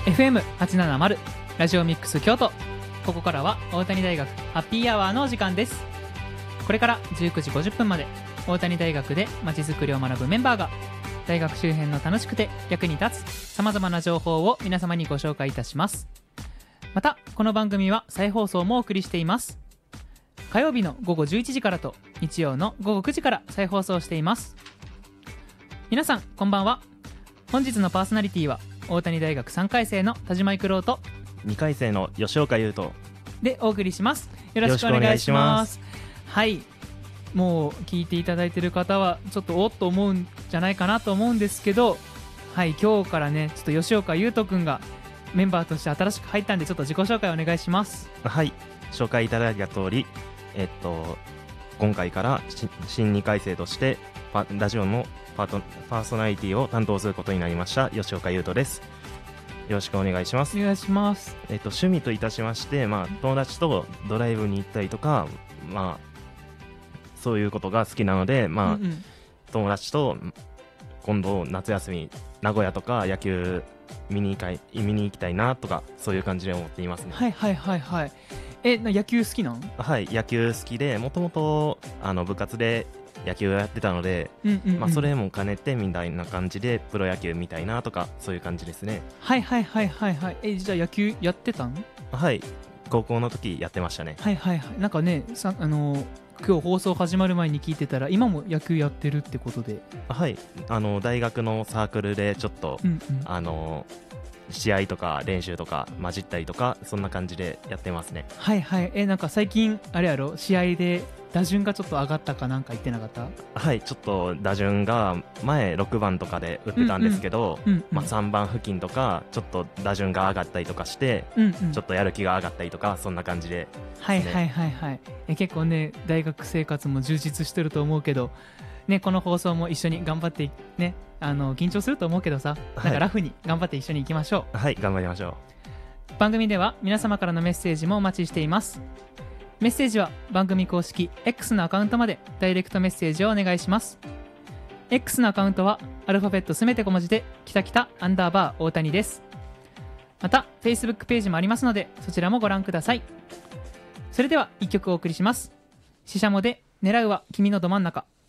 FM870 ラジオミックス京都。ここからは大谷大学ハッピーアワーのお時間です。これから19時50分まで大谷大学でまちづくりを学ぶメンバーが大学周辺の楽しくて役に立つさまざまな情報を皆様にご紹介いたします。またこの番組は再放送もお送りしています。火曜日の午後11時からと日曜の午後9時から再放送しています。皆さんこんばんは。本日のパーソナリティは大谷大学3回生の田島育郎と 2回生の吉岡優斗でお送りします。よろしくお願いします。はい、もう聞いていただいている方はちょっとおっと思うんじゃないかなと思うんですけど、はい、今日からねちょっと吉岡優斗くんがメンバーとして新しく入ったんで、ちょっと自己紹介お願いします。 はい、紹介いただいた通り、今回から新2回生としてラジオのパーソナリティを担当することになりました吉岡優斗です。よろしくお願いします。 お願いします。 趣味といたしまして、友達とドライブに行ったりとか、そういうことが好きなので、友達と今度夏休み名古屋とか野球見に行きたいなとか、そういう感じで思っていますね。 はいはいはいはい。野球好きなん？ はい、野球好きで、もともと部活で野球をやってたので、それも兼ねてみたいな感じでプロ野球みたいなとか、そういう感じですね。 はいはいはいはいはい。じゃあ野球やってたん？ はい、高校の時やってましたね。 はいはいはい。なんかね今日放送始まる前に聞いてたら今も野球やってるってことで。 はい、大学のサークルでちょっと、試合とか練習とか混じったりとか、そんな感じでやってますね。 はいはい。なんか最近あれやろ、試合で打順がちょっと上がったかなんか言ってなかった？ はい、ちょっと打順が前6番とかで打ってたんですけど、3番付近とかちょっと打順が上がったりとかして、ちょっとやる気が上がったりとか、そんな感じで、 はいはいはいはい。結構ね大学生活も充実してると思うけどね、この放送も一緒に頑張ってね、緊張すると思うけどさ、なんかラフに頑張って一緒に行きましょう。 はい、頑張りましょう。番組では皆様からのメッセージもお待ちしています。メッセージは番組公式 X のアカウントまでダイレクトメッセージをお願いします。 X のアカウントはアルファベットすべて小文字できたきた_大谷です。また Facebook ページもありますので、そちらもご覧ください。それでは1曲お送りします。ししゃもで狙うは君のど真ん中。